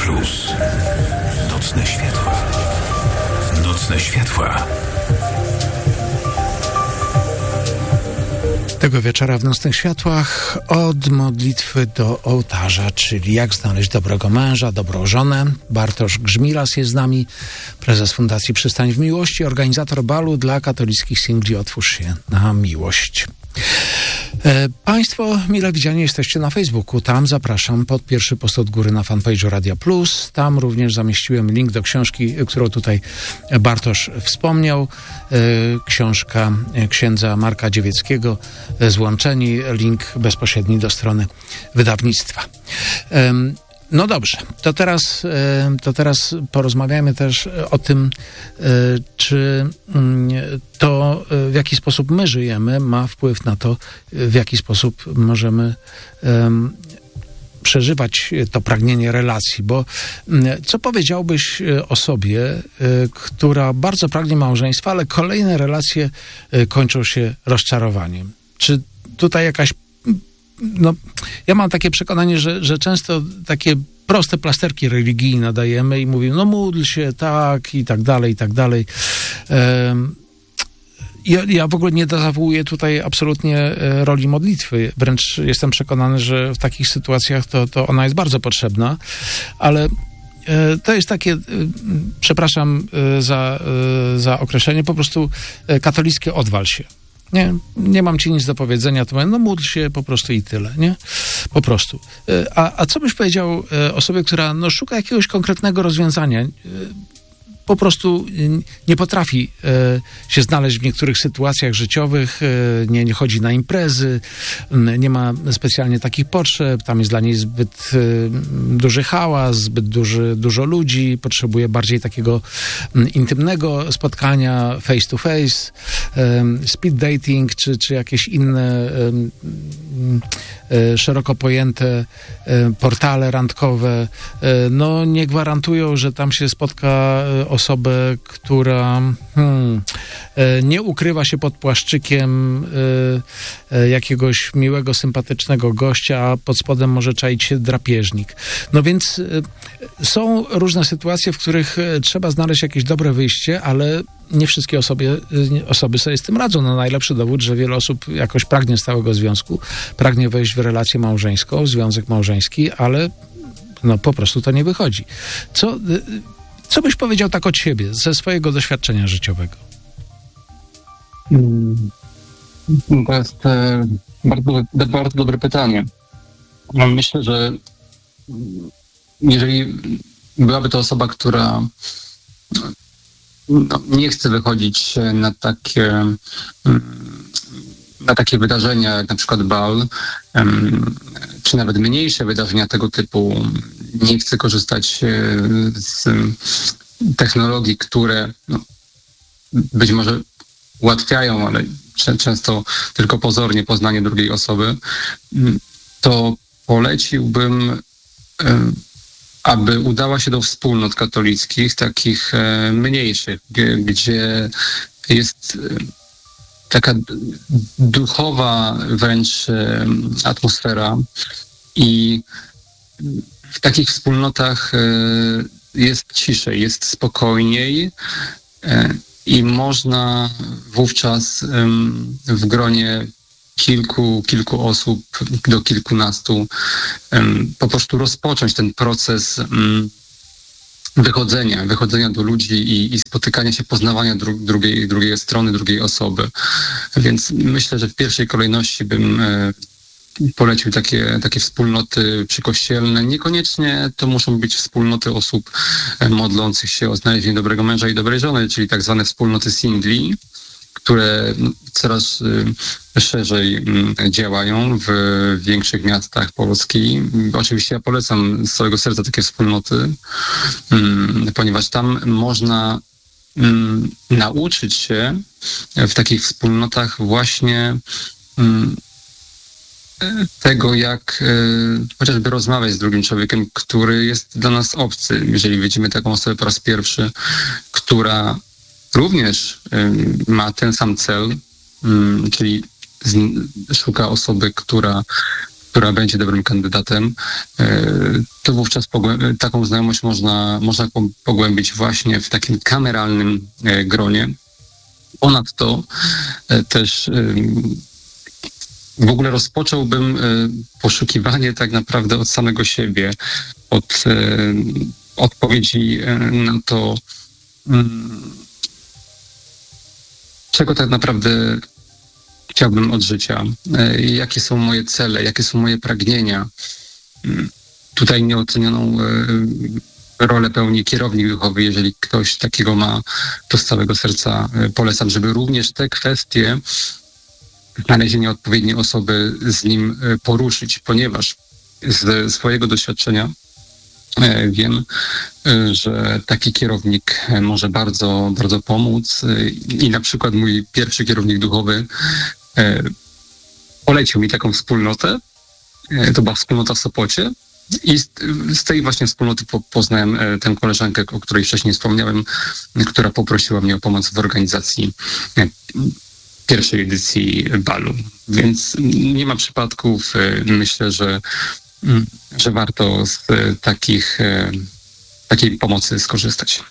Plus. Nocne światła. Nocne światła. Tego wieczora w Nocnych Światłach od modlitwy do ołtarza, czyli jak znaleźć dobrego męża, dobrą żonę. Bartosz Grzmilas jest z nami, prezes Fundacji Przystań w Miłości, organizator balu dla katolickich singli Otwórz się na miłość. Państwo mile widziani jesteście na Facebooku. Tam zapraszam pod pierwszy post od góry na fanpage'u Radia Plus. Tam również zamieściłem link do książki, którą tutaj Bartosz wspomniał. Książka księdza Marka Dziewieckiego, Złączeni. Link bezpośredni do strony wydawnictwa. No dobrze, to teraz porozmawiajmy też o tym, czy to, w jaki sposób my żyjemy, ma wpływ na to, w jaki sposób możemy przeżywać to pragnienie relacji. Bo co powiedziałbyś osobie, która bardzo pragnie małżeństwa, ale kolejne relacje kończą się rozczarowaniem? Czy tutaj jakaś... No, ja mam takie przekonanie, że często takie proste plasterki religijne dajemy i mówimy, no módl się, tak, i tak dalej, i tak dalej. Ja w ogóle nie zawołuję tutaj absolutnie roli modlitwy. Wręcz jestem przekonany, że w takich sytuacjach to ona jest bardzo potrzebna, ale to jest takie, przepraszam za określenie, po prostu katolickie odwal się. Nie mam ci nic do powiedzenia, to mówię, no módl się po prostu i tyle, nie? Po prostu. A co byś powiedział osobie, która szuka jakiegoś konkretnego rozwiązania, po prostu nie potrafi się znaleźć w niektórych sytuacjach życiowych, nie chodzi na imprezy, nie ma specjalnie takich potrzeb, tam jest dla niej zbyt duży hałas, zbyt dużo ludzi, potrzebuje bardziej takiego intymnego spotkania face to face, speed dating, czy jakieś inne szeroko pojęte portale randkowe, nie gwarantują, że tam się spotka osobę, która nie ukrywa się pod płaszczykiem jakiegoś miłego, sympatycznego gościa, a pod spodem może czaić się drapieżnik. No więc są różne sytuacje, w których trzeba znaleźć jakieś dobre wyjście, ale nie wszystkie osoby sobie z tym radzą. No, najlepszy dowód, że wiele osób jakoś pragnie stałego związku, pragnie wejść w relację małżeńską, w związek małżeński, ale po prostu to nie wychodzi. Co byś powiedział tak od siebie, ze swojego doświadczenia życiowego? To jest bardzo dobre pytanie. Myślę, że jeżeli byłaby to osoba, która nie chce wychodzić na takie wydarzenia, jak na przykład bal, czy nawet mniejsze wydarzenia tego typu, nie chce korzystać z technologii, które być może ułatwiają, ale często tylko pozornie poznanie drugiej osoby, to poleciłbym, aby udała się do wspólnot katolickich, takich mniejszych, gdzie jest taka duchowa wręcz atmosfera i w takich wspólnotach jest ciszej, jest spokojniej i można wówczas w gronie kilku osób do kilkunastu po prostu rozpocząć ten proces wychodzenia do ludzi i spotykania się, poznawania drugiej strony, drugiej osoby. Więc myślę, że w pierwszej kolejności bym polecił takie wspólnoty przykościelne. Niekoniecznie to muszą być wspólnoty osób modlących się o znalezienie dobrego męża i dobrej żony, czyli tak zwane wspólnoty singli, które coraz szerzej działają w większych miastach Polski. Oczywiście ja polecam z całego serca takie wspólnoty, ponieważ tam można nauczyć się w takich wspólnotach właśnie tego, jak chociażby rozmawiać z drugim człowiekiem, który jest dla nas obcy. Jeżeli widzimy taką osobę po raz pierwszy, która również ma ten sam cel, czyli szuka osoby, która która będzie dobrym kandydatem, to wówczas taką znajomość można pogłębić właśnie w takim kameralnym gronie. Ponadto też w ogóle rozpocząłbym poszukiwanie tak naprawdę od samego siebie, od odpowiedzi na to, czego tak naprawdę chciałbym od życia, jakie są moje cele, jakie są moje pragnienia. Tutaj nieocenioną rolę pełni kierownik duchowy. Jeżeli ktoś takiego ma, to z całego serca polecam, żeby również te kwestie znalezienia odpowiedniej osoby z nim poruszyć, ponieważ z swojego doświadczenia wiem, że taki kierownik może bardzo, bardzo pomóc i na przykład mój pierwszy kierownik duchowy polecił mi taką wspólnotę. To była wspólnota w Sopocie i z tej właśnie wspólnoty poznałem tę koleżankę, o której wcześniej wspomniałem, która poprosiła mnie o pomoc w organizacji pierwszej edycji balu. Więc nie ma przypadków. Myślę, że warto z takiej pomocy skorzystać.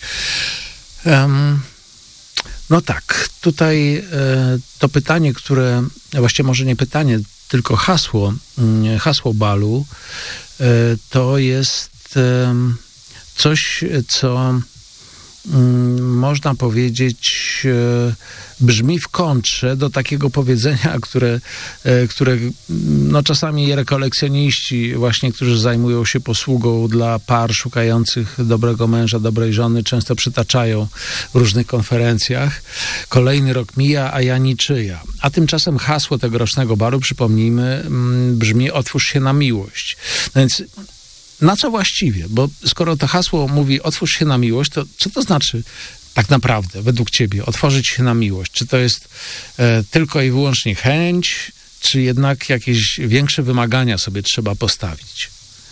No tak, tutaj to pytanie, które, właściwie może nie pytanie, tylko hasło balu, to jest coś, co można powiedzieć brzmi w kontrze do takiego powiedzenia, które no czasami rekolekcjoniści właśnie, którzy zajmują się posługą dla par szukających dobrego męża, dobrej żony, często przytaczają w różnych konferencjach. Kolejny rok mija, a ja niczyja. A tymczasem hasło tegorocznego balu, przypomnijmy, brzmi: otwórz się na miłość. No więc na co właściwie? Bo skoro to hasło mówi otwórz się na miłość, to co to znaczy tak naprawdę, według ciebie, otworzyć się na miłość? Czy to jest tylko i wyłącznie chęć, czy jednak jakieś większe wymagania sobie trzeba postawić?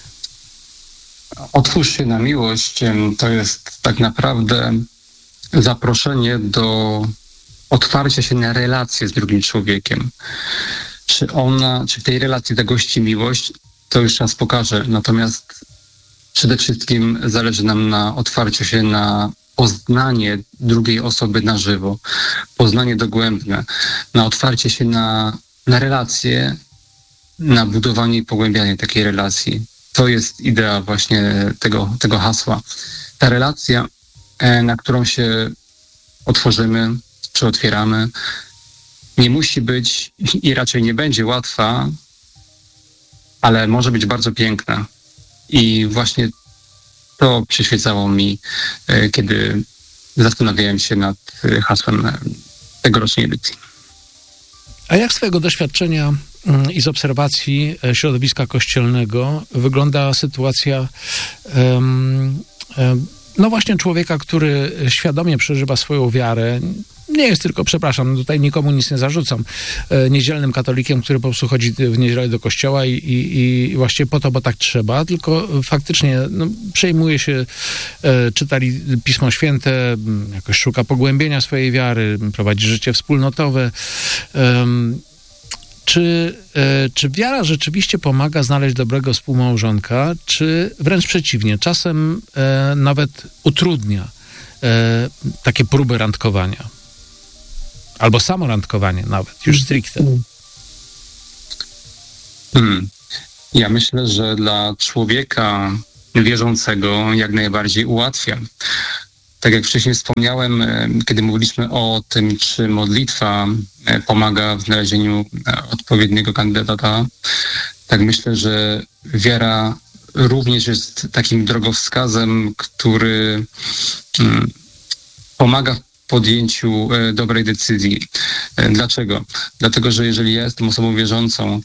Otwórz się na miłość to jest tak naprawdę zaproszenie do otwarcia się na relację z drugim człowiekiem. Czy w tej relacji zagości miłość, to już czas pokaże. Natomiast przede wszystkim zależy nam na otwarciu się na poznanie drugiej osoby na żywo, poznanie dogłębne, na otwarcie się na relacje, na budowanie i pogłębianie takiej relacji. To jest idea właśnie tego hasła. Ta relacja, na którą się otworzymy, czy otwieramy, nie musi być i raczej nie będzie łatwa, ale może być bardzo piękna. I właśnie to przyświecało mi, kiedy zastanawiałem się nad hasłem tegorocznej edycji. A jak z twojego doświadczenia i z obserwacji środowiska kościelnego wygląda sytuacja no właśnie człowieka, który świadomie przeżywa swoją wiarę? Nie jest tylko, przepraszam, tutaj nikomu nic nie zarzucam, niedzielnym katolikiem, który po prostu chodzi w niedzielę do kościoła i właściwie po to, bo tak trzeba, tylko faktycznie przejmuje się, czyta Pismo Święte, jakoś szuka pogłębienia swojej wiary, prowadzi życie wspólnotowe. Czy wiara rzeczywiście pomaga znaleźć dobrego współmałżonka, czy wręcz przeciwnie, czasem nawet utrudnia takie próby randkowania? Albo samo randkowanie nawet, już stricte. Ja myślę, że dla człowieka wierzącego jak najbardziej ułatwia. Tak jak wcześniej wspomniałem, kiedy mówiliśmy o tym, czy modlitwa pomaga w znalezieniu odpowiedniego kandydata, tak myślę, że wiara również jest takim drogowskazem, który pomaga w podjęciu dobrej decyzji. Dlaczego? Dlatego, że jeżeli ja jestem osobą wierzącą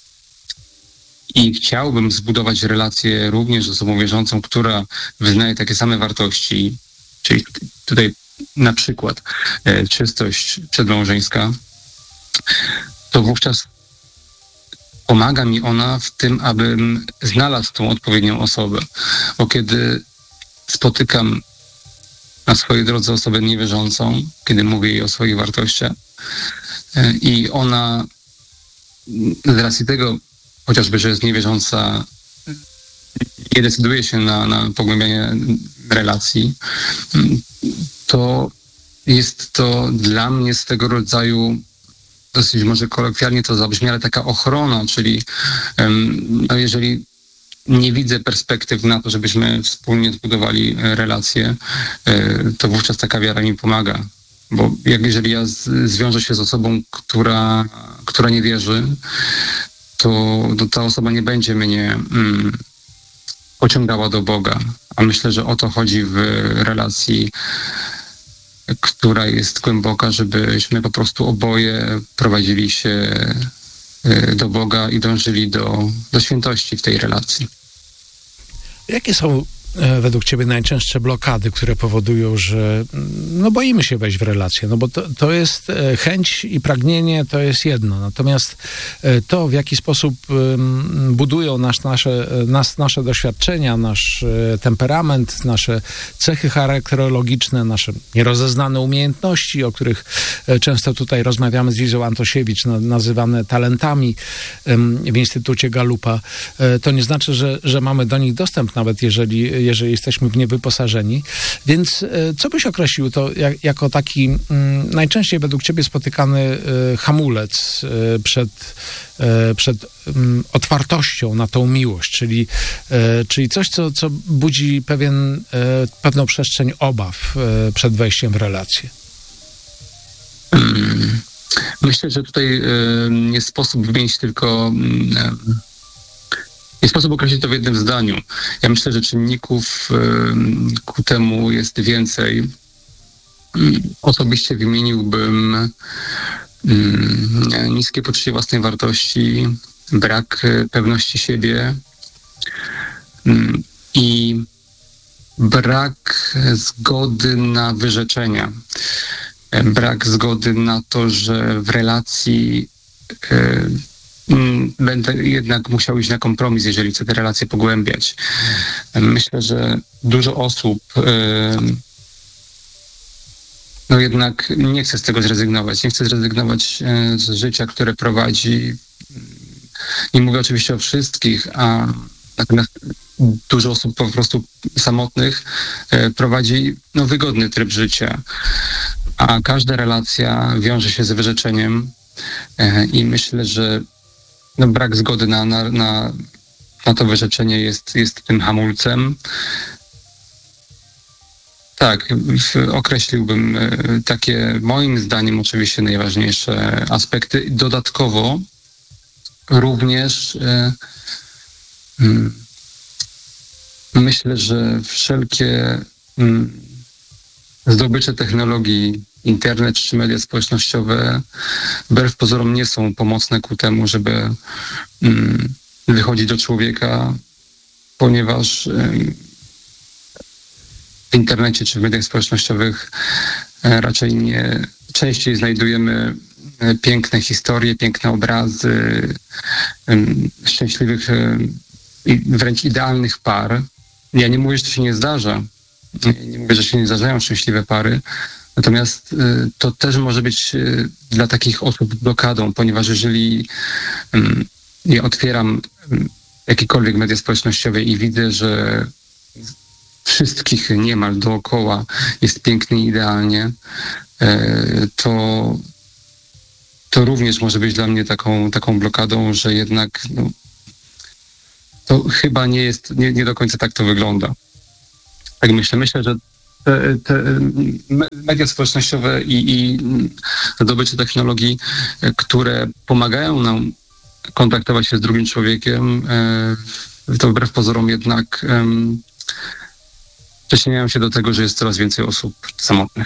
i chciałbym zbudować relację również z osobą wierzącą, która wyznaje takie same wartości, czyli tutaj na przykład czystość przedmałżeńska, to wówczas pomaga mi ona w tym, abym znalazł tą odpowiednią osobę. Bo kiedy spotykam na swojej drodze osobę niewierzącą, kiedy mówię jej o swoich wartościach i ona z racji tego, chociażby, że jest niewierząca, nie decyduje się na pogłębianie relacji, to jest to dla mnie swego rodzaju, dosyć może kolokwialnie to zabrzmi, ale taka ochrona, czyli jeżeli nie widzę perspektyw na to, żebyśmy wspólnie zbudowali relacje, to wówczas taka wiara mi pomaga. Bo jeżeli ja zwiążę się z osobą, która nie wierzy, to ta osoba nie będzie mnie pociągała do Boga. A myślę, że o to chodzi w relacji, która jest głęboka, żebyśmy po prostu oboje prowadzili się do Boga i dążyli do świętości w tej relacji. Jakie są według ciebie najczęstsze blokady, które powodują, że boimy się wejść w relację? No bo to jest chęć i pragnienie, to jest jedno. Natomiast to, w jaki sposób budują nasze doświadczenia, nasz temperament, nasze cechy charakterologiczne, nasze nierozeznane umiejętności, o których często tutaj rozmawiamy z Lizą Antosiewicz, nazywane talentami w Instytucie Gallupa, to nie znaczy, że mamy do nich dostęp, nawet jeżeli jesteśmy w nie wyposażeni. Więc co byś określił to jako taki najczęściej według ciebie spotykany hamulec przed otwartością na tą miłość, czyli coś, co budzi pewną przestrzeń obaw przed wejściem w relację? Myślę, że tutaj jest sposób wymienić tylko... Nie sposób określić to w jednym zdaniu. Ja myślę, że czynników ku temu jest więcej. Osobiście wymieniłbym niskie poczucie własnej wartości, brak pewności siebie i brak zgody na wyrzeczenia. Brak zgody na to, że w relacji będę jednak musiał iść na kompromis, jeżeli chcę te relacje pogłębiać. Myślę, że dużo osób jednak nie chce z tego zrezygnować. Nie chce zrezygnować z życia, które prowadzi. Nie mówię oczywiście o wszystkich, natomiast dużo osób po prostu samotnych prowadzi wygodny tryb życia. A każda relacja wiąże się z wyrzeczeniem i myślę, że brak zgody na to wyrzeczenie jest tym hamulcem. Tak, określiłbym takie, moim zdaniem, oczywiście najważniejsze aspekty. Dodatkowo również myślę, że wszelkie zdobycze technologii, internet czy media społecznościowe wbrew pozorom nie są pomocne ku temu, żeby wychodzić do człowieka, ponieważ w internecie czy w mediach społecznościowych raczej częściej znajdujemy piękne historie, piękne obrazy szczęśliwych i wręcz idealnych par. Ja nie mówię, że to się nie zdarza. Nie mówię, że się nie zdarzają szczęśliwe pary. Natomiast to też może być dla takich osób blokadą, ponieważ jeżeli ja otwieram jakiekolwiek media społecznościowe i widzę, że wszystkich niemal dookoła jest pięknie i idealnie, to również może być dla mnie taką blokadą, że jednak to chyba nie do końca tak to wygląda. Tak myślę, że te media społecznościowe i zdobycze technologii, które pomagają nam kontaktować się z drugim człowiekiem, to wbrew pozorom jednak przyczyniają się do tego, że jest coraz więcej osób samotnych.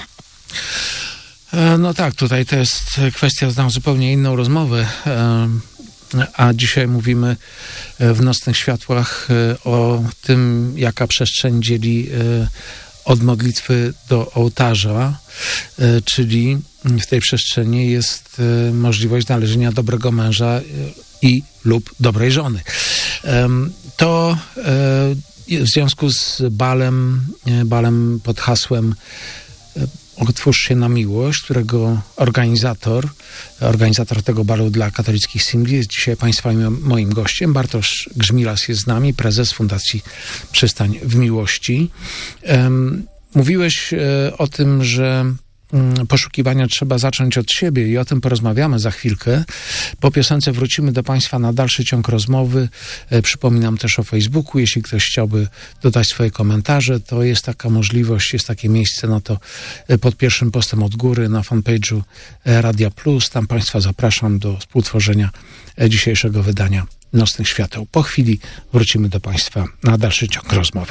No tak, tutaj to jest kwestia na zupełnie inną rozmowę, a dzisiaj mówimy w Nocnych Światłach o tym, jaka przestrzeń dzieli od modlitwy do ołtarza, czyli w tej przestrzeni jest możliwość znalezienia dobrego męża i lub dobrej żony. To w związku z balem pod hasłem Otwórz się na miłość, którego organizator tego balu dla katolickich singli jest dzisiaj Państwa i moim gościem. Bartosz Grzmilas jest z nami, prezes Fundacji Przystań w Miłości. Mówiłeś o tym, że poszukiwania trzeba zacząć od siebie i o tym porozmawiamy za chwilkę. Po piosence wrócimy do Państwa na dalszy ciąg rozmowy. Przypominam też o Facebooku. Jeśli ktoś chciałby dodać swoje komentarze, to jest taka możliwość, jest takie miejsce na to pod pierwszym postem od góry na fanpage'u Radia Plus. Tam Państwa zapraszam do współtworzenia dzisiejszego wydania Nocnych Świateł. Po chwili wrócimy do Państwa na dalszy ciąg rozmowy.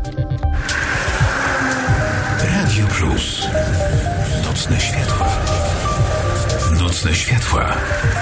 Radio Plus. Nocne światła. Nocne światła.